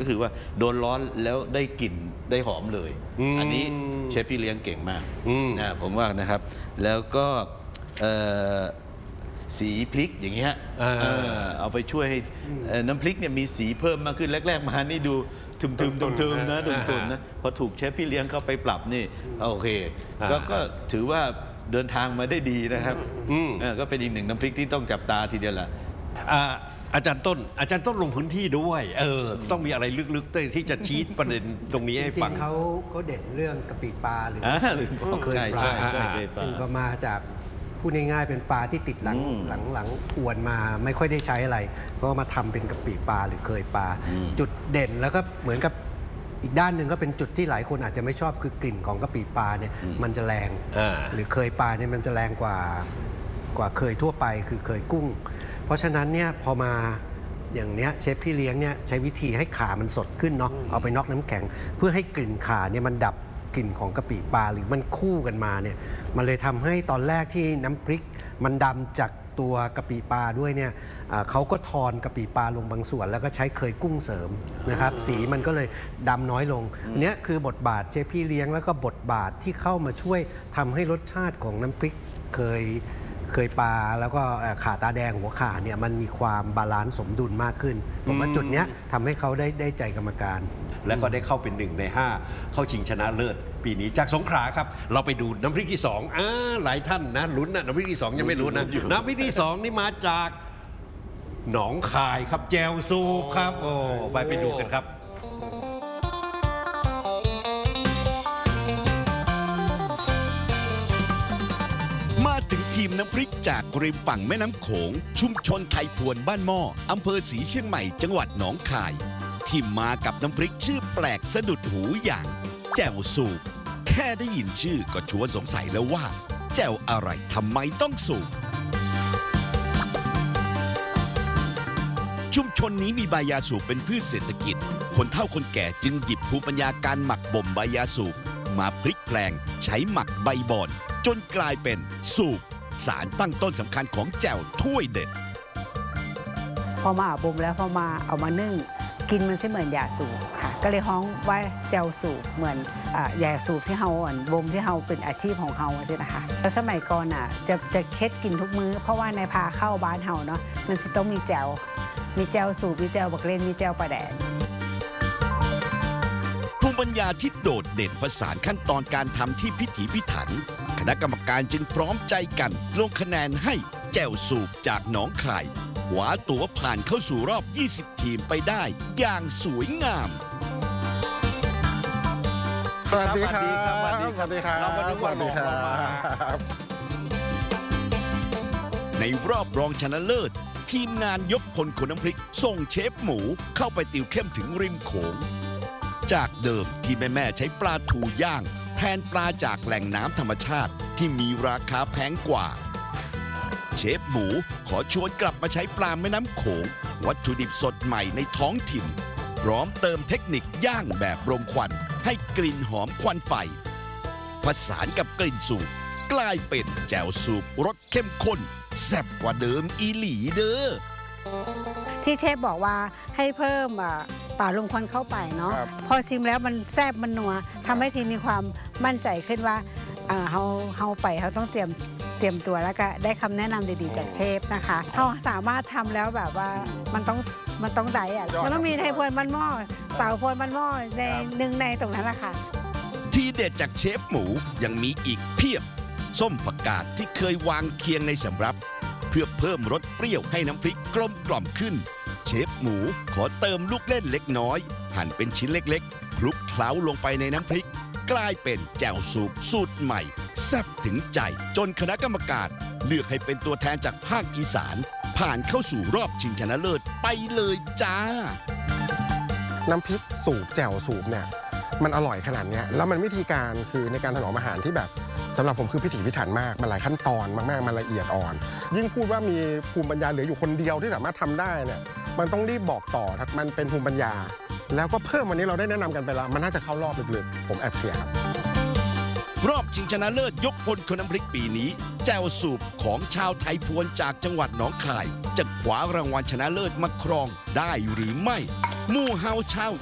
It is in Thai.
ก็คือว่าโดนร้อนแล้วได้กลิ่นได้หอมเลยอันนี้เชฟพี่เลี้ยงเก่งมากนะผมว่านะครับแล้วก็สีพริกอย่างเงี้ยเอาไปช่วยให้น้ำพริกเนี่ยมีสีเพิ่มมากขึ้นแรกๆมานี่ดูตุ่มๆนะตุ่มๆนะพอถูกเชฟพี่เลี้ยงเข้าไปปรับนี่โอเคก็ถือว่าเดินทางมาได้ดีนะครับก็เป็นอีกหนึ่งน้ำพริกที่ต้องจับตาทีเดียวแหละอาจารย์ต้นลงพื้นที่ด้วยต้องมีอะไรลึกๆที่จะชี้ประเด็นตรงนี้ให้ฟังเขาเด่นเรื่องกะปิปลาหรือเคยปลาซึ่งก็มาจากพูดง่ายๆเป็นปลาที่ติดหลังอวนมาไม่ค่อยได้ใช้อะไรก็มาทำเป็นกะปิปลาหรือเคยปลาจุดเด่นแล้วก็เหมือนกับอีกด้านหนึ่งก็เป็นจุดที่หลายคนอาจจะไม่ชอบคือกลิ่นของกะปิปลาเนี่ยมันจะแรงหรือเคยปลาเนี่ยมันจะแรงกว่าเคยทั่วไปคือเคยกุ้งเพราะฉะนั้นเนี่ยพอมาอย่างเนี้ยเชฟพี่เลี้ยงเนี่ยใช้วิธีให้ขามันสดขึ้นเนาะเอาไปน็อกน้ำแข็งเพื่อให้กลิ่นขาเนี่ยมันดับกลิ่นของกะปิปลาหรือมันคู่กันมาเนี่ยมันเลยทำให้ตอนแรกที่น้ำพริกมันดำจากตัวกะปิปลาด้วยเนี่ยเขาก็ทอนกะปิปลาลงบางส่วนแล้วก็ใช้เคยกุ้งเสริมนะครับสีมันก็เลยดำน้อยลงอันนี้คือบทบาทเชฟพี่เลี้ยงแล้วก็บทบาทที่เข้ามาช่วยทำให้รสชาติของน้ำพริกเคยปลาแล้วก็ข่าตาแดงหัวข่าเนี่ยมันมีความบาลานซ์สมดุลมากขึ้นผมว่าจุดนี้ทำให้เขาได้ใจกรรมการและก็ได้เข้าเป็น1 ใน 5เข้าชิงชนะเลิศปีนี้จากสงขลาครับเราไปดูน้ำพริกที่2หลายท่านนะลุ้นนะน้ำพริกที่2ยังไม่รู้นะน้ำพริกที่2นี่มาจากหนองคายครับแจวซูปครับโอ้ไปดูกันครับมาถึงทีมน้ำพริกจากริมฝั่งแม่น้ำโขงชุมชนไทยพวนบ้านหม้ออำเภอศรีเชียงใหม่จังหวัดหนองคายที่มากับน้ำพริกชื่อแปลกสะดุดหูอย่างแจ่วสูบแค่ได้ยินชื่อก็ชวนสงสัยแล้วว่าแจ่วอะไรทำไมต้องสูบชุมชนนี้มีใบยาสูบเป็นพืชเศรษฐกิจคนเฒ่าคนแก่จึงหยิบภูมิปัญญาการหมักบ่มใบยาสูบมาพลิกแปลงใช้หมักใบบอนจนกลายเป็นสูบสารตั้งต้นสำคัญของแจ่วถ้วยเด็ดพอมาบ่มแล้วพอมาเอามานึ่งกินมันเหมือนยาสูบค่ะก็เลยฮ้องว่าแจ่วสูบเหมือนยาสูบที่เฮาบ่มที่เฮาเป็นอาชีพของเฮาใช่ไหมคะแล้วสมัยก่อนจะเค็ดกินทุกมื้อเพราะว่าในพาเข้าบ้านเฮาเนาะมันสิต้องมีแจ่วสูบมีแจ่วบักเล่นมีแจ่วปลาแดงภูมิปัญญาที่โดดเด่นประสานขั้นตอนการทำที่พิถีพิถันคณะกรรมการจึงพร้อมใจกันลงคะแนนให้แจ่วสูบจากหนองคายคว้าตั๋วผ่านเข้าสู่รอบ 20 ทีมไปได้อย่างสวยงามสวัสดีครับสวัสดีครับเรามาดูวันบอกเรามาในรอบรองชนะเลิศทีมงานยกพลคนน้ำพริกส่งเชฟหมูเข้าไปติวเข้มถึงริมโขงจากเดิมที่แม่ใช้ปลาทูย่างแทนปลาจากแหล่งน้ำธรรมชาติที่มีราคาแพงกว่าเชฟหมูขอชวนกลับมาใช้ปลาแม่น้ำโขงวัตถุดิบสดใหม่ในท้องถิ่นพร้อมเติมเทคนิคย่างแบบรมควันให้กลิ่นหอมควันไฟผสานกับกลิ่นสูบกลายเป็นแจ่วสูบรสเข้มข้นแซ่บกว่าเดิมอีหลีเด้อที่เชฟบอกว่าให้เพิ่มป่าลมควันเข้าไปเนาะพอชิมแล้วมันแซ่บมันนัวทำให้ทีมมีความมั่นใจขึ้นว่าเขาไปเขาต้องเตรียมตัวแล้วก็ได้คำแนะนำดีๆจากเชฟนะคะเขาสามารถทำแล้วแบบว่ามันต้องได้มันต้องมีไทยพวนบ้านหม้อสาวพวนบ้านหม้อในในตรงนั้นแหละค่ะที่เด็ดจากเชฟหมูยังมีอีกเพียบส้มผักกาดที่เคยวางเคียงในสำรับเพื่อเพิ่มรสเปรี้ยวให้น้ำพริกกลมกล่อมขึ้นเชฟหมูขอเติมลูกเล่นเล็กน้อยหั่นเป็นชิ้นเล็กๆคลุกเคล้าลงไปในน้ำพริกกลายเป็นแจ่วสูบสูตรใหม่แซ่บถึงใจจนคณะกรรมการเลือกให้เป็นตัวแทนจากภาคอีสานผ่านเข้าสู่รอบชิงชนะเลิศไปเลยจ้าน้ำพริกสูบแจ่วสูบเนี่ยมันอร่อยขนาดนี้แล้วมันวิธีการคือในการถนอมอาหารที่แบบสำหรับผมคือพิถีพิถันมากมันหลายขั้นตอนมากๆมันละเอียดอ่อนยิ่งพูดว่ามีภูมิปัญญาเหลืออยู่คนเดียวที่สามารถทำได้เนี่ยมันต้องรีบบอกต่อครับมันเป็นภูมิปัญญาแล้วก็เพิ่มวันนี้เราได้แนะนำกันไปแล้วมันน่าจะเข้ารอบลึกๆผมแอบเชียร์ครับรอบชิงชนะเลิศยกพลคนน้ำพริกปีนี้แจ่วสูบของชาวไทยพวนจากจังหวัดหนองคายจะคว้ารางวัลชนะเลิศมาครองได้หรือไม่หมู่เฮาชาว